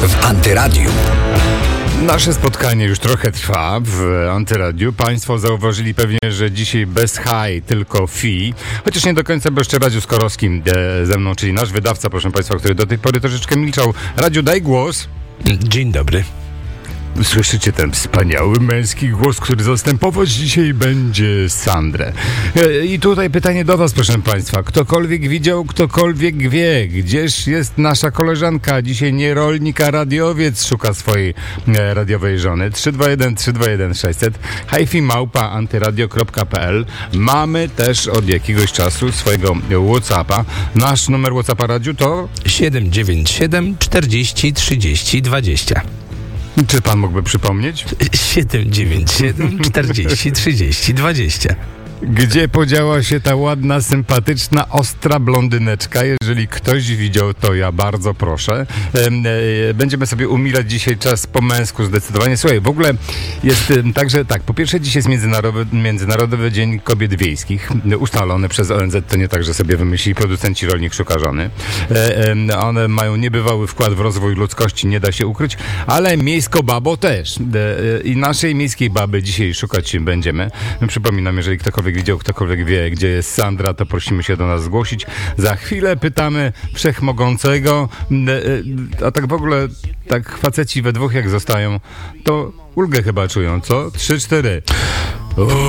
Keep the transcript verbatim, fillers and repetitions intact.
w Antyradiu. Nasze spotkanie już trochę trwa w Antyradiu. Państwo zauważyli pewnie, że dzisiaj bez high, tylko fi. Chociaż nie do końca, bo jeszcze Radziu Skorowski e, ze mną, czyli nasz wydawca, proszę Państwa, który do tej pory troszeczkę milczał. Radziu, daj głos. Dzień dobry. Słyszycie ten wspaniały męski głos, który zastępować dzisiaj będzie Sandrę. I tutaj pytanie do was, proszę państwa. Ktokolwiek widział, ktokolwiek wie, gdzież jest nasza koleżanka? Dzisiaj nie rolnik, a radiowiec szuka swojej e, radiowej żony. trzy dwa jeden trzy dwa jeden sześćset hi-fi małpa antyradio kropka p l. Mamy też od jakiegoś czasu swojego WhatsAppa. Nasz numer WhatsAppa, Radziu, to siedem dziewięć siedem czterdzieści trzydzieści dwadzieścia. Czy pan mógłby przypomnieć? siedem dziewięć siedem czterdzieści trzydzieści dwadzieścia. Gdzie podziała się ta ładna, sympatyczna, ostra blondyneczka? Jeżeli ktoś widział, to ja bardzo proszę. Będziemy sobie umilać dzisiaj czas po męsku zdecydowanie. Słuchaj, w ogóle jest tak, że tak, po pierwsze dziś jest Międzynarodowy, Międzynarodowy Dzień Kobiet Wiejskich, ustalony przez O N Z, to nie tak, że sobie wymyślili producenci Rolnik Szuka Żony. One mają niebywały wkład w rozwój ludzkości, nie da się ukryć, ale miejsko-babo też. I naszej miejskiej baby dzisiaj szukać się będziemy. Przypominam, jeżeli ktokolwiek widział, ktokolwiek wie, gdzie jest Sandra, to prosimy się do nas zgłosić. Za chwilę pytamy Wszechmogącego, a tak w ogóle, tak faceci we dwóch jak zostają, to ulgę chyba czują, co? Trzy, cztery.